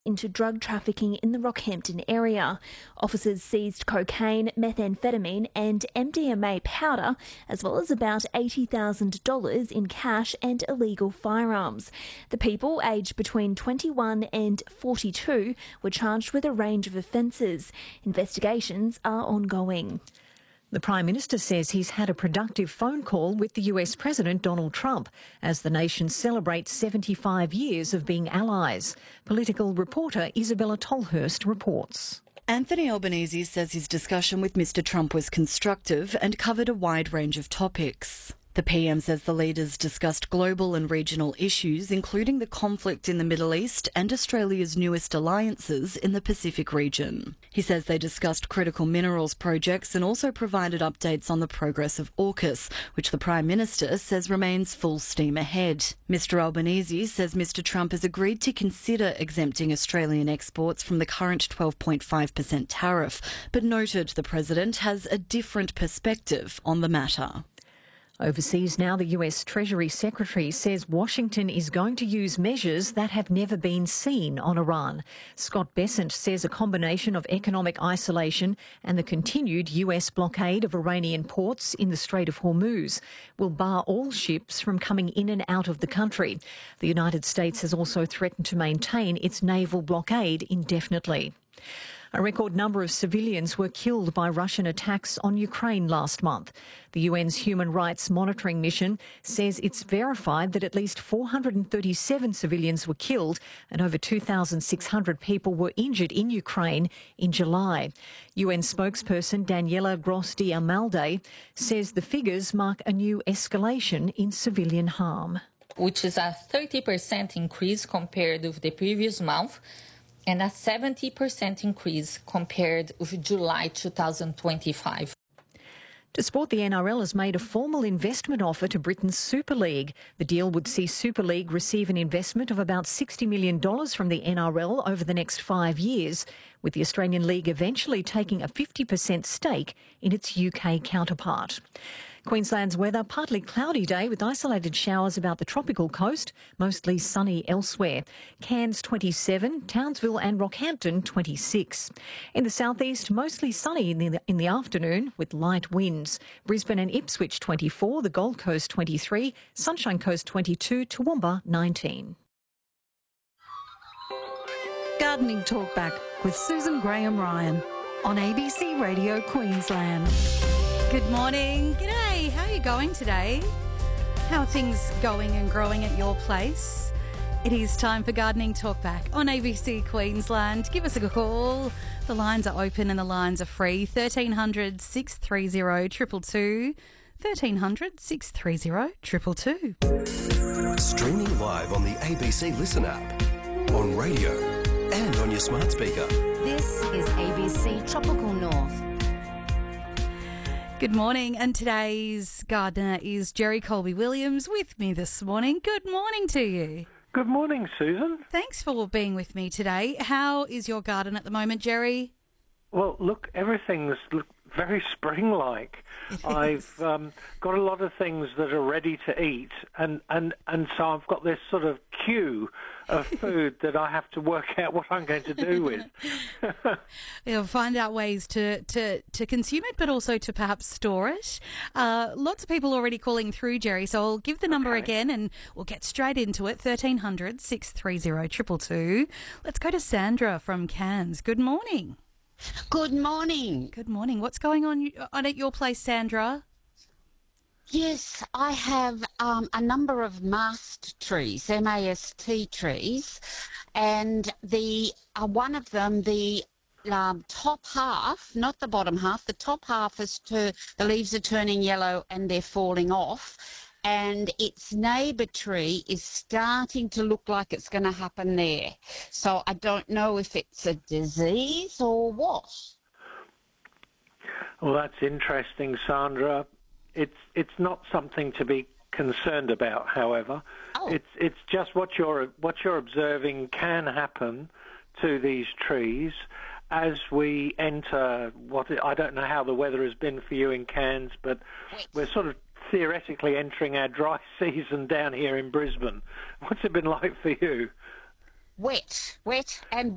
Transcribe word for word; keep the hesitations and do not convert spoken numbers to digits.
into drug trafficking in the Rockhampton area. Officers seized cocaine, methamphetamine and M D M A powder, as well as about eighty thousand dollars in cash and illegal firearms. The people, aged between twenty-one and forty-two, were charged with a range of offences. Investigations are ongoing. The Prime Minister says he's had a productive phone call with the U S President Donald Trump as the nation celebrates seventy-five years of being allies. Political reporter Isabella Tolhurst reports. Anthony Albanese says his discussion with Mr Trump was constructive and covered a wide range of topics. The P M says the leaders discussed global and regional issues, including the conflict in the Middle East and Australia's newest alliances in the Pacific region. He says they discussed critical minerals projects and also provided updates on the progress of AUKUS, which the Prime Minister says remains full steam ahead. Mr Albanese says Mr Trump has agreed to consider exempting Australian exports from the current twelve point five percent tariff, but noted the President has a different perspective on the matter. Overseas now, the U S Treasury Secretary says Washington is going to use measures that have never been seen on Iran. Scott Bessent says a combination of economic isolation and the continued U S blockade of Iranian ports in the Strait of Hormuz will bar all ships from coming in and out of the country. The United States has also threatened to maintain its naval blockade indefinitely. A record number of civilians were killed by Russian attacks on Ukraine last month. The U N's Human Rights Monitoring Mission says it's verified that at least four hundred thirty-seven civilians were killed and over two thousand six hundred people were injured in Ukraine in July. U N spokesperson Daniela Gross-Diamalde says the figures mark a new escalation in civilian harm. Which is a thirty percent increase compared with the previous month, and a seventy percent increase compared with July two thousand twenty-five. To sport, the N R L has made a formal investment offer to Britain's Super League. The deal would see Super League receive an investment of about sixty million dollars from the N R L over the next five years, with the Australian League eventually taking a fifty percent stake in its U K counterpart. Queensland's weather, partly cloudy day with isolated showers about the tropical coast, mostly sunny elsewhere. Cairns twenty-seven, Townsville and Rockhampton twenty-six. In the southeast, mostly sunny in the, in the afternoon with light winds. Brisbane and Ipswich twenty-four, the Gold Coast twenty-three, Sunshine Coast twenty-two, Toowoomba nineteen. Gardening Talk Back with Susan Graham-Ryan on A B C Radio Queensland. Good morning. G'day. How are you going today? How are things going and growing at your place? It is time for Gardening Talk Back on A B C Queensland. Give us a call. The lines are open and the lines are free. thirteen hundred, six three zero, two two two. thirteen hundred, six three zero, two two two. Streaming live on the A B C Listen app, on radio and on your smart speaker. This is A B C Tropical North. Good morning, and today's gardener is Jerry Colby-Williams with me this morning. Good morning to you. Good morning, Susan. Thanks for being with me today. How is your garden at the moment, Jerry? Well, look, everything's look very spring-like. I've um, got a lot of things that are ready to eat, and, and, and so I've got this sort of queue of food that I have to work out what I'm going to do with. You'll find out ways to, to, to consume it, but also to perhaps store it. Uh, lots of people already calling through, Jerry, so I'll give the number Okay. again and we'll get straight into it. thirteen hundred, six three zero, two two two. Let's go to Sandra from Cairns. Good morning. Good morning. Good morning. What's going on, on at your place, Sandra? Yes, I have um, a number of mast trees, M A S T trees, and the uh, one of them, the um, top half, not the bottom half, the top half is to, the leaves are turning yellow and they're falling off, and its neighbour tree is starting to look like it's going to happen there. So I don't know if it's a disease or what. Well, that's interesting, Sandra. It's it's not something to be concerned about, however. Oh. It's it's just what you're what you're observing can happen to these trees as we enter what I don't know how the weather has been for you in Cairns, but we're sort of theoretically entering our dry season down here in Brisbane. What's it been like for you? Wet, wet and